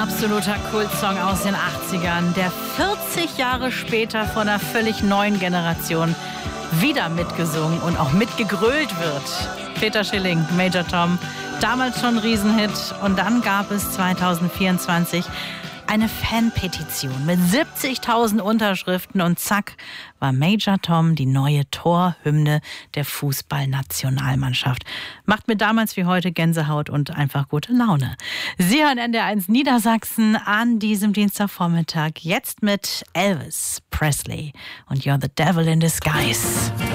absoluter Kultsong aus den 80ern, der 40 Jahre später von einer völlig neuen Generation wieder mitgesungen und auch mitgegrölt wird. Peter Schilling, Major Tom, damals schon Riesenhit. Und dann gab es 2024 eine Fanpetition mit 70.000 Unterschriften und zack, war Major Tom die neue Torhymne der Fußballnationalmannschaft. Macht mir damals wie heute Gänsehaut und einfach gute Laune. Sie hören NDR1 Niedersachsen an diesem Dienstagvormittag jetzt mit Elvis Presley und You're the Devil in Disguise.